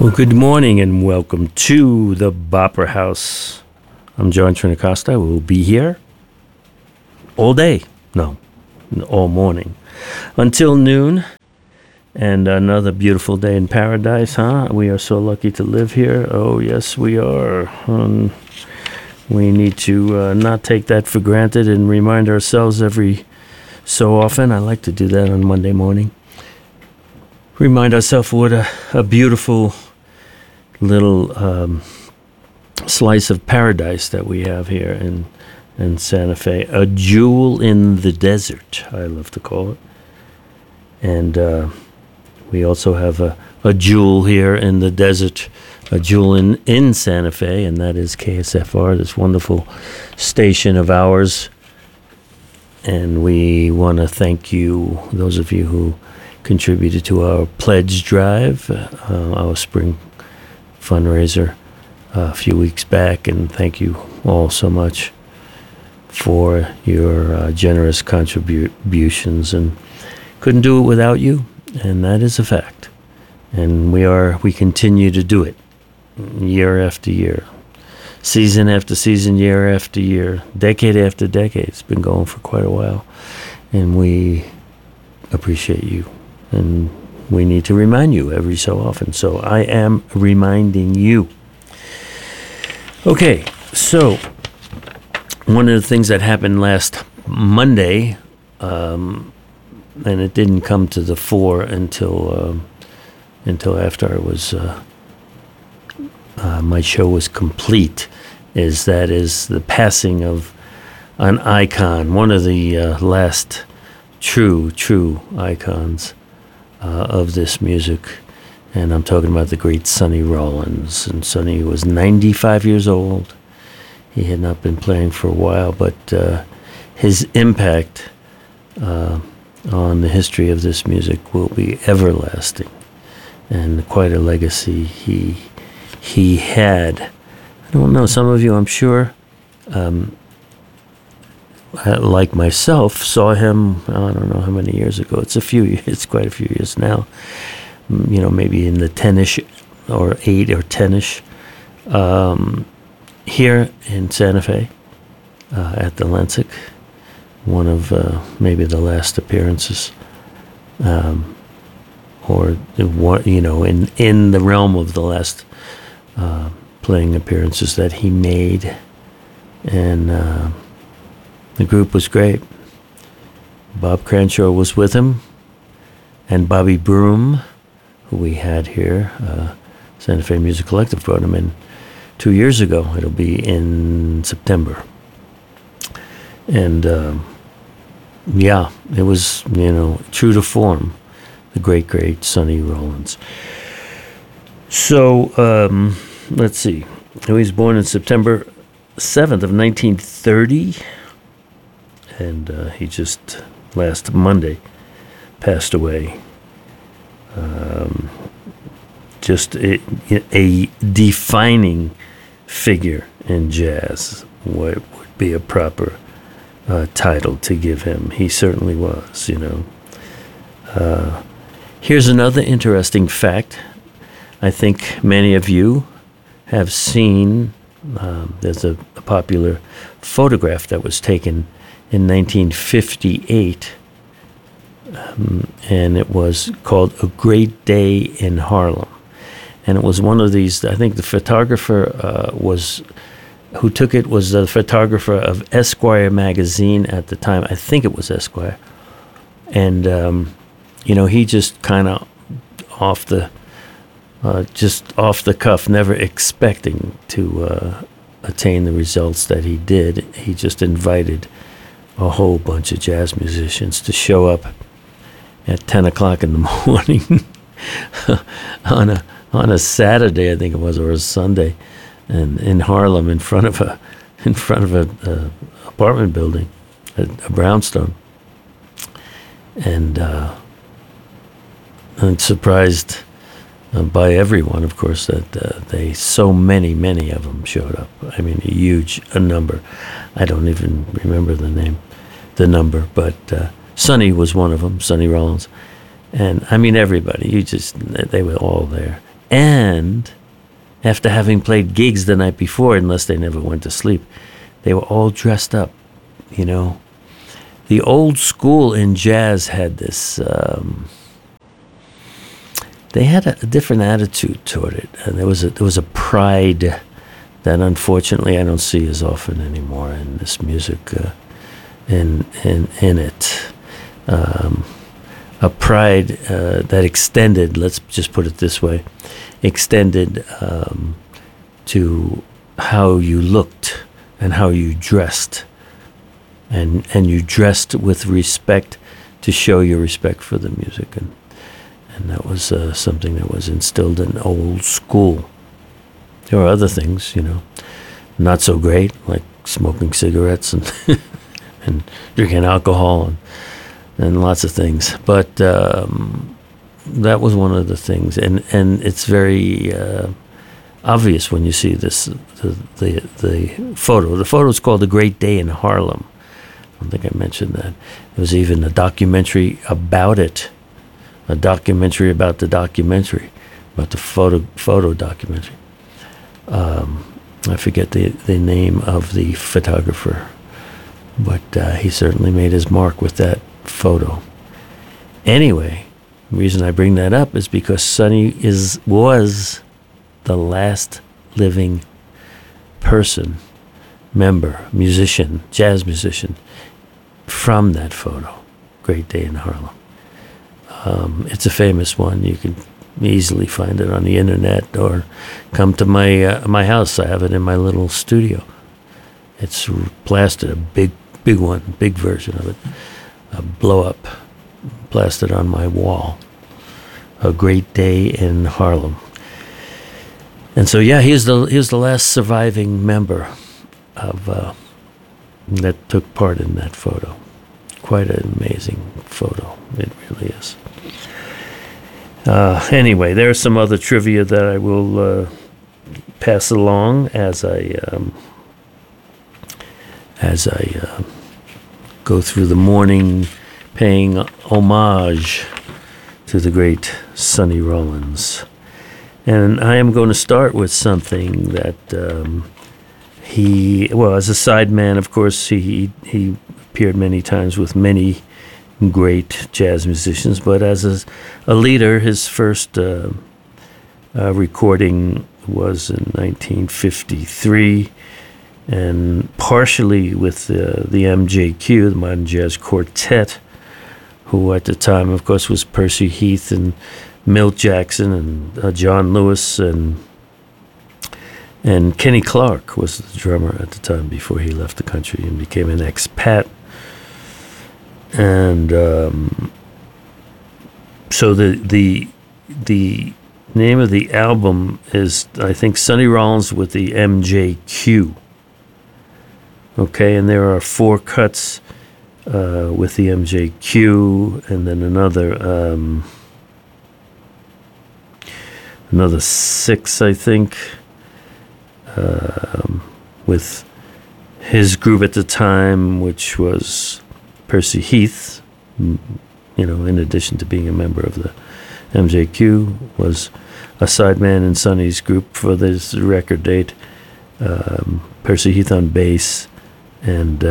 Well, good morning and welcome to the Bopper House. I'm John Trinacosta. We'll be here all day. No, all morning. Until noon. And another beautiful day in paradise, huh? We are so lucky to live here. Oh, yes, we are. We need to not take that for granted and remind ourselves every so often. I like to do that on Monday morning. Remind ourselves what a beautiful little slice of paradise that we have here in Santa Fe. A jewel in the desert, I love to call it. And we also have a jewel here in the desert, a jewel in Santa Fe, and that is KSFR, this wonderful station of ours. And we want to thank you, those of you who contributed to our pledge drive, our spring fundraiser a few weeks back, and thank you all so much for your generous contributions, and couldn't do it without you, and that is a fact. And we continue to do it year after year, season after season, year after year, decade after decade. It's been going for quite a while, and we appreciate you, and we need to remind you every so often. So I am reminding you. Okay, so one of the things that happened last Monday, and it didn't come to the fore until after it was my show was complete, is the passing of an icon, one of the last true icons of this music, and I'm talking about the great Sonny Rollins. And Sonny was 95 years old. He had not been playing for a while, but his impact on the history of this music will be everlasting, and quite a legacy he had. I don't know, some of you, I'm sure, like myself, saw him, I don't know how many years ago. It's quite a few years now. Maybe in the 10-ish or 8 or 10-ish, here in Santa Fe, at the Lensic, one of maybe the last appearances, or in the realm of the last playing appearances that he made. And the group was great. Bob Cranshaw was with him, and Bobby Broom, who we had here. Santa Fe Music Collective brought him in 2 years ago. It'll be in September. And it was, true to form, the great Sonny Rollins. So, let's see. He was born on September 7th of 1930. And he just last Monday passed away. Just a defining figure in jazz. What would be a proper title to give him? He certainly was, Here's another interesting fact. I think many of you have seen. There's a popular photograph that was taken in 1958, and it was called A Great Day in Harlem. And it was one of these, I think the photographer who took it was the photographer of Esquire magazine at the time. I think it was Esquire. And, he just kind of off the cuff, never expecting to attain the results that he did. He just invited a whole bunch of jazz musicians to show up at 10 o'clock in the morning on a Saturday, I think it was, or a Sunday, and in Harlem, in front of a apartment building, a brownstone, and surprised by everyone, of course, that so many of them showed up. I mean, a huge number. I don't even remember the number, but Sonny was one of them, Sonny Rollins. And I mean, everybody, they were all there. And after having played gigs the night before, unless they never went to sleep, they were all dressed up, you know. The old school in jazz had this, they had a different attitude toward it. And there was a pride that unfortunately I don't see as often anymore in this music, in it. A pride that extended, let's just put it this way, extended to how you looked and how you dressed. And you dressed with respect to show your respect for the music. And that was something that was instilled in old school. There were other things, you know, not so great, like smoking cigarettes and and drinking alcohol and lots of things. But that was one of the things. And it's very obvious when you see this, the photo. The photo is called The Great Day in Harlem. I don't think I mentioned that. There was even a documentary about it, a documentary about the documentary, about the photo documentary. I forget the name of the photographer, but he certainly made his mark with that photo. Anyway, the reason I bring that up is because Sonny was the last living person, member, musician, jazz musician, from that photo, Great Day in Harlem. It's a famous one. You can easily find it on the internet or come to my house. I have it in my little studio. It's plastered, a big one, big version of it, a blow up, plastered on my wall. A Great Day in Harlem. And so, yeah, he was the last surviving member of that took part in that photo. Quite an amazing photo. It really is. Anyway, there's some other trivia that I will pass along as I go through the morning, paying homage to the great Sonny Rollins. And I am going to start with something that as a sideman, of course, he appeared many times with many great jazz musicians, but as a leader, his first recording was in 1953, and partially with the MJQ, the Modern Jazz Quartet, who at the time, of course, was Percy Heath and Milt Jackson and John Lewis and Kenny Clarke was the drummer at the time before he left the country and became an expat. And so the name of the album is, I think, Sonny Rollins with the MJQ. Okay, and there are 4 cuts with the MJQ, and then another 6, I think, with his group at the time, which was Percy Heath, in addition to being a member of the MJQ, was a sideman in Sonny's group for this record date. Percy Heath on bass, and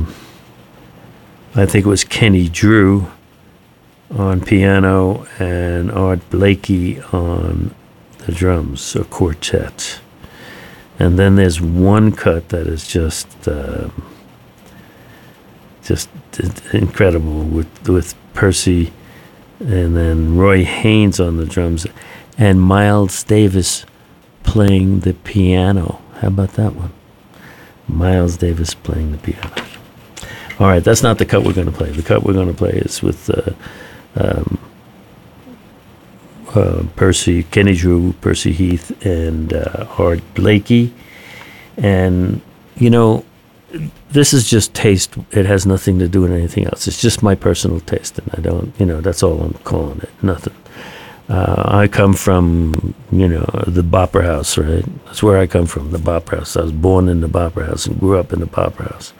I think it was Kenny Drew on piano and Art Blakey on the drums, a quartet. And then there's one cut that is just incredible with Percy, and then Roy Haynes on the drums, and Miles Davis playing the piano. How about that one? Miles Davis playing the piano. All right, that's not the cut we're going to play. The cut we're going to play is with Percy, Kenny Drew, Percy Heath, and Art Blakey. And, this is just taste. It has nothing to do with anything else. It's just my personal taste, and I don't, that's all I'm calling it. Nothing. I come from, the Bopper House, right? That's where I come from, the Bopper House. I was born in the Bopper House and grew up in the Bopper House.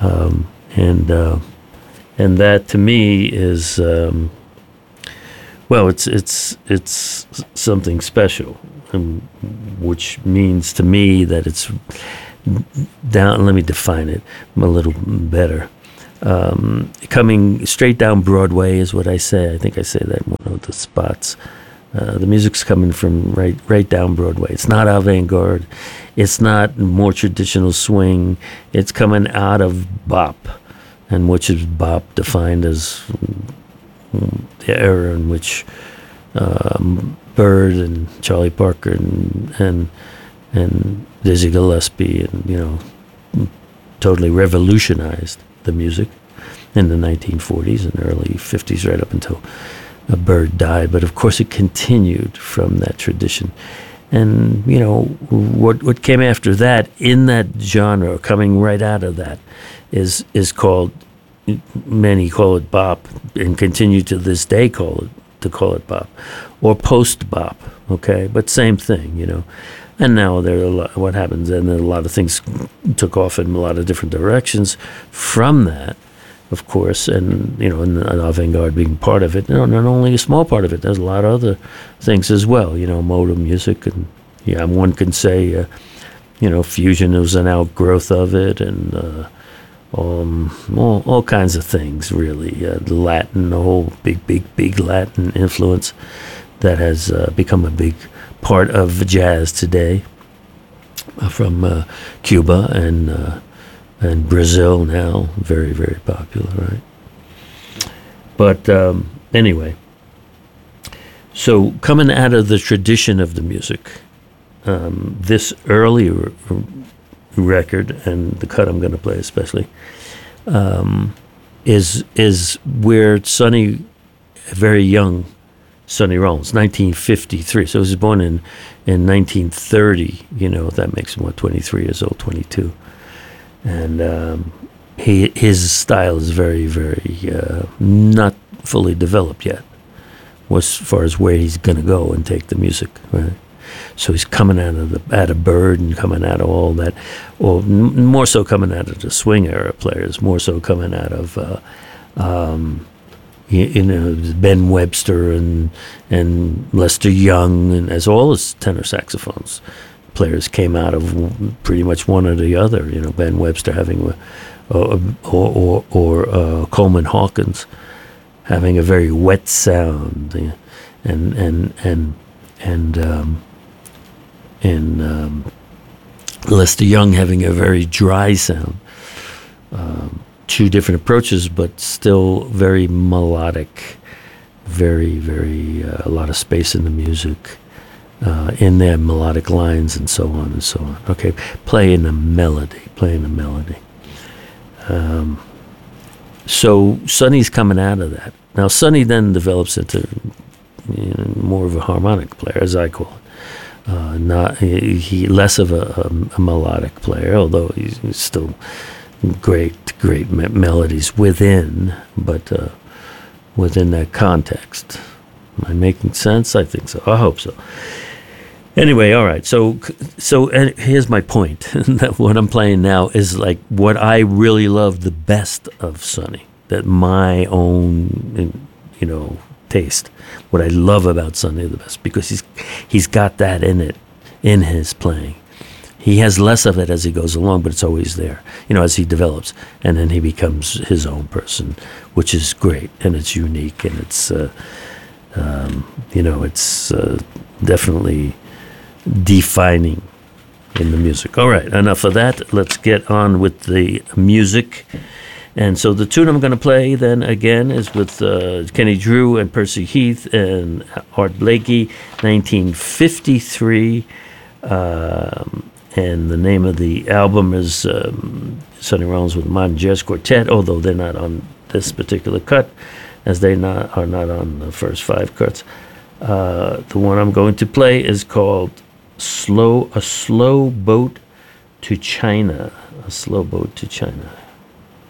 And that to me is Well, it's something special, which means to me that it's down. Let me define it a little better. Coming straight down Broadway is what I say. I think I say that in one of the spots. The music's coming from right down Broadway. It's not avant-garde. It's not more traditional swing. It's coming out of bop, and which is bop defined as the era in which Bird and Charlie Parker and Dizzy Gillespie and totally revolutionized the music in the 1940s and early 50s, right up until Bird died. But of course, it continued from that tradition. And what came after that in that genre, coming right out of that, is called, many call it bop, and continue to this day call it bop, or post bop. Okay, but same thing, And now what happens, and then a lot of things took off in a lot of different directions from that, of course, and and avant-garde being part of it. Not only a small part of it. There's a lot of other things as well. Modal music, and one can say, fusion was an outgrowth of it, and all kinds of things, really. The Latin, the whole big Latin influence that has become a big part of jazz today, from Cuba and Brazil now, very, very popular, right? But anyway, so coming out of the tradition of the music, this early record, and the cut I'm going to play especially, is where Sonny, very young Sonny Rollins, 1953. So he was born in 1930. That makes him 23 years old, 22. And his style is very, very not fully developed yet, as far as where he's going to go and take the music, right? So he's coming out of Bird and coming out of all that, or more so coming out of the swing era players, more so coming out of Ben Webster and Lester Young, and as all his tenor saxophones players came out of pretty much one or the other. Ben Webster having or Coleman Hawkins having a very wet sound, and Lester Young having a very dry sound. Two different approaches, but still very melodic, very, very a lot of space in the music, in their melodic lines, and so on and so on. Okay, playing a melody. So Sonny's coming out of that. Now Sonny then develops into more of a harmonic player, as I call it. Not he less of a melodic player, although he's still great melodies within, but within that context. Am I making sense? I think so. I hope so. Anyway, all right. So here's my point. That what I'm playing now is like what I really love the best of Sonny. That my own, taste. What I love about Sonny the best, because he's got that in it, in his playing. He has less of it as he goes along, but it's always there, as he develops, and then he becomes his own person, which is great, and it's unique, and it's, it's definitely defining in the music. All right, enough of that. Let's get on with the music. And so the tune I'm going to play then again is with Kenny Drew and Percy Heath and Art Blakey, 1953. And the name of the album is Sonny Rollins with the Modern Jazz Quartet, although they're not on this particular cut, as they are not on the first 5 cuts. The one I'm going to play is called A Slow Boat to China. A Slow Boat to China.